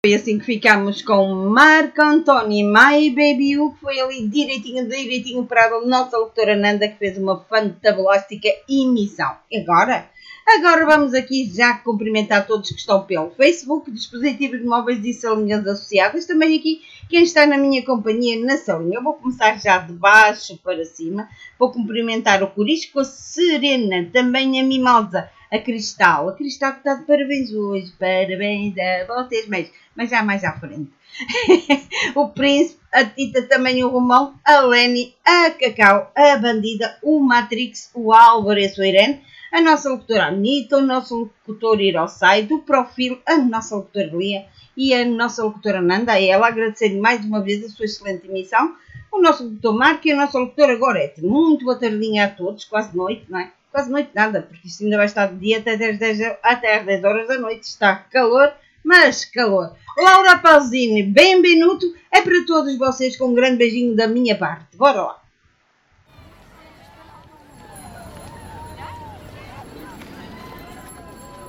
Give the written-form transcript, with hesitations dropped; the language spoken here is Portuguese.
Foi assim que ficámos com Marco António e My Baby U, que foi ali direitinho para a nossa locutora Nanda, que fez uma fantabulástica emissão. Agora vamos aqui já cumprimentar todos que estão pelo Facebook, dispositivos móveis e salinhas associadas. Também aqui quem está na minha companhia na salinha. Eu vou começar já de baixo para cima. Vou cumprimentar o Corisco, a Serena, também a Mimosa, a Cristal. A Cristal que está de parabéns hoje. Parabéns a vocês, mas já mais à frente. O Príncipe, a Tita, também o Romão, a Leni, a Cacau, a Bandida, o Matrix, o Álvaro e a sua Irene, a nossa locutora Anitta, o nosso locutor Irossai, do Profil, a nossa locutora Lia e a nossa locutora Nanda, a ela agradecer mais uma vez a sua excelente emissão, o nosso locutor Marco e a nossa locutora Gorete. Muito boa tardinha a todos, quase noite, não é? Quase noite nada, porque isto ainda vai estar de dia até às 10 horas da noite. Está calor, mas calor. Laura Pausini, bem-vindo, é para todos vocês com um grande beijinho da minha parte. Bora lá!